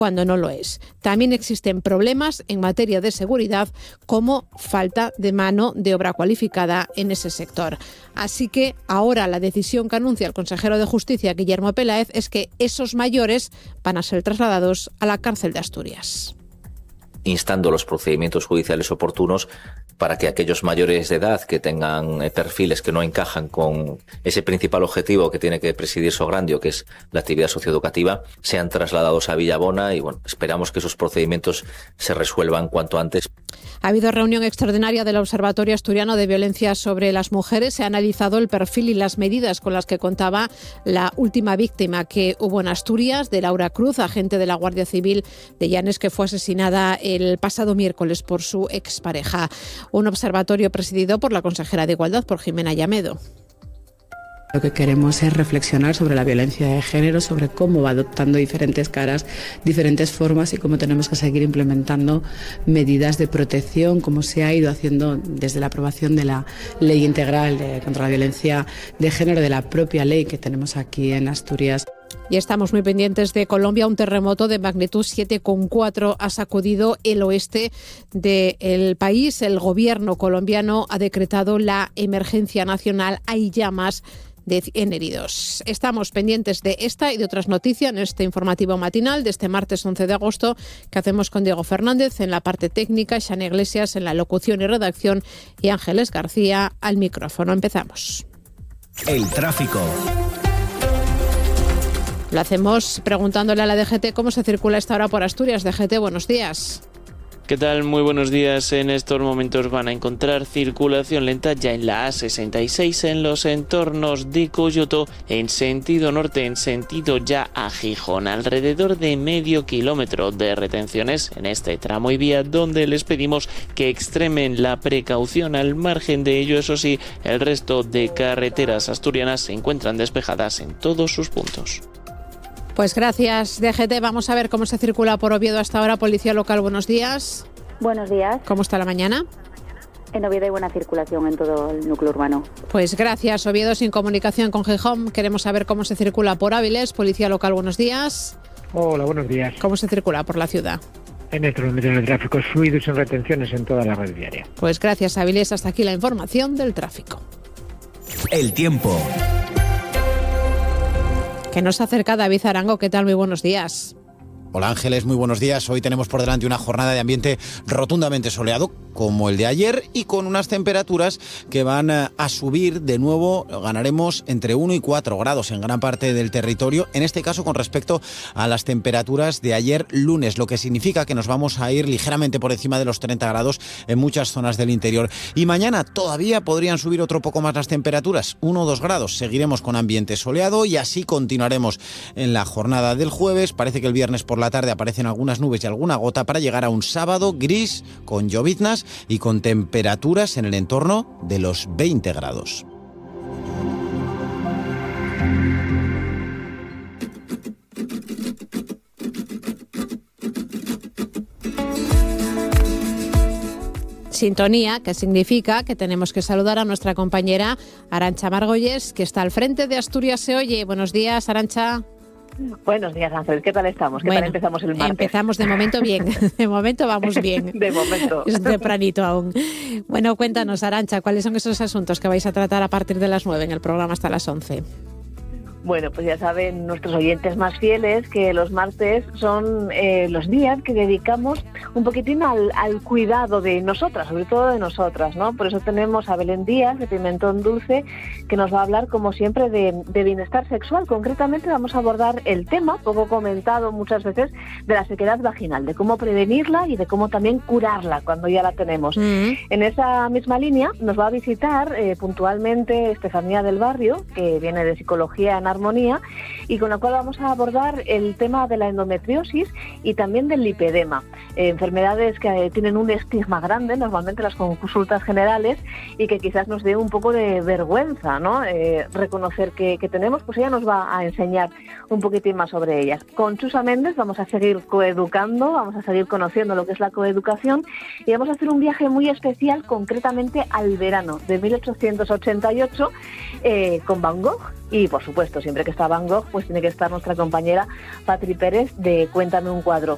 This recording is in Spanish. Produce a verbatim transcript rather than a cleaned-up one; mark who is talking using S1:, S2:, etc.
S1: cuando no lo es. También existen problemas en materia de seguridad, como falta de mano de obra cualificada en ese sector. Así que ahora la decisión que anuncia el consejero de Justicia, Guillermo Peláez, es que esos mayores van a ser trasladados a la cárcel de Asturias.
S2: Instando los procedimientos judiciales oportunos para que aquellos mayores de edad que tengan perfiles que no encajan con ese principal objetivo que tiene que presidir Sograndio, que es la actividad socioeducativa, sean trasladados a Villabona y bueno, esperamos que esos procedimientos se resuelvan cuanto antes.
S1: Ha habido reunión extraordinaria del Observatorio Asturiano de Violencia sobre las Mujeres. Se ha analizado el perfil y las medidas con las que contaba la última víctima que hubo en Asturias, de Laura Cruz, agente de la Guardia Civil de Llanes, que fue asesinada el pasado miércoles por su expareja. Un observatorio presidido por la consejera de Igualdad, por Jimena Llamedo.
S3: Lo que queremos es reflexionar sobre la violencia de género, sobre cómo va adoptando diferentes caras, diferentes formas y cómo tenemos que seguir implementando medidas de protección, como se ha ido haciendo desde la aprobación de la Ley Integral de, contra la Violencia de Género, de la propia ley que tenemos aquí en Asturias.
S1: Y estamos muy pendientes de Colombia. Un terremoto de magnitud siete coma cuatro ha sacudido el oeste del país. El gobierno colombiano ha decretado la emergencia nacional. Hay ya más de cien heridos. Estamos pendientes de esta y de otras noticias en este informativo matinal de este martes once de agosto que hacemos con Diego Fernández en la parte técnica, Xana Iglesias en la locución y redacción y Ángeles García al micrófono. Empezamos.
S4: El tráfico.
S1: Lo hacemos preguntándole a la D G T cómo se circula esta hora por Asturias. D G T, buenos días.
S5: ¿Qué tal? Muy buenos días. En estos momentos van a encontrar circulación lenta ya en la A sesenta y seis en los entornos de Coyoto en sentido norte, en sentido ya a Gijón. Alrededor de medio kilómetro de retenciones en este tramo y vía, donde les pedimos que extremen la precaución. Al margen de ello, eso sí, el resto de carreteras asturianas se encuentran despejadas en todos sus puntos.
S1: Pues gracias, D G T. Vamos a ver cómo se circula por Oviedo hasta ahora. Policía local, buenos días.
S6: Buenos días.
S1: ¿Cómo está la mañana?
S6: En Oviedo hay buena circulación en todo el núcleo urbano.
S1: Pues gracias. Oviedo sin comunicación con Gijón. Queremos saber cómo se circula por Áviles. Policía local, buenos días.
S7: Hola, buenos días.
S1: ¿Cómo se circula por la ciudad?
S7: En estos momentos el tráfico es fluido y sin retenciones en toda la red viaria.
S1: Pues gracias, Áviles. Hasta aquí la información del tráfico.
S4: El tiempo.
S1: Que nos acerca David Arango. ¿Qué tal? Muy buenos días.
S8: Hola Ángeles, muy buenos días. Hoy tenemos por delante una jornada de ambiente rotundamente soleado, como el de ayer, y con unas temperaturas que van a subir de nuevo. Ganaremos entre uno y cuatro grados en gran parte del territorio, en este caso con respecto a las temperaturas de ayer lunes, lo que significa que nos vamos a ir ligeramente por encima de los treinta grados en muchas zonas del interior. Y mañana todavía podrían subir otro poco más las temperaturas, uno o dos grados. Seguiremos con ambiente soleado y así continuaremos en la jornada del jueves. Parece que el viernes por la tarde aparecen algunas nubes y alguna gota para llegar a un sábado gris con lloviznas y con temperaturas en el entorno de los veinte grados.
S1: Sintonía, que significa que tenemos que saludar a nuestra compañera Arantxa Margolles, que está al frente de Asturias Se Oye. Buenos días, Arantxa.
S9: Buenos días, Ángel. ¿Qué tal estamos? ¿Qué
S1: bueno,
S9: tal empezamos el martes?
S1: Empezamos de momento bien. De momento vamos bien.
S9: De momento.
S1: Es tempranito aún. Bueno, cuéntanos, Arantxa, ¿cuáles son esos asuntos que vais a tratar a partir de las nueve en el programa hasta las once?
S9: Bueno, pues ya saben nuestros oyentes más fieles que los martes son eh, los días que dedicamos un poquitín al, al cuidado de nosotras, sobre todo de nosotras, ¿no? Por eso tenemos a Belén Díaz, de Pimentón Dulce, que nos va a hablar, como siempre, de, de bienestar sexual. Concretamente vamos a abordar el tema, poco comentado muchas veces, de la sequedad vaginal, de cómo prevenirla y de cómo también curarla cuando ya la tenemos. Mm. En esa misma línea nos va a visitar eh, puntualmente Estefanía del Barrio, que viene de Psicología en Armonía, y con la cual vamos a abordar el tema de la endometriosis y también del lipedema, eh, enfermedades que eh, tienen un estigma grande, normalmente las consultas generales, y que quizás nos dé un poco de vergüenza, ¿no? Eh, reconocer que, que tenemos. Pues ella nos va a enseñar un poquitín más sobre ellas. Con Chusa Méndez vamos a seguir coeducando, vamos a seguir conociendo lo que es la coeducación, y vamos a hacer un viaje muy especial, concretamente al verano de mil ochocientos ochenta y ocho, eh, con Van Gogh. Y, por supuesto, siempre que está Van Gogh, pues tiene que estar nuestra compañera Patri Pérez de Cuéntame un cuadro.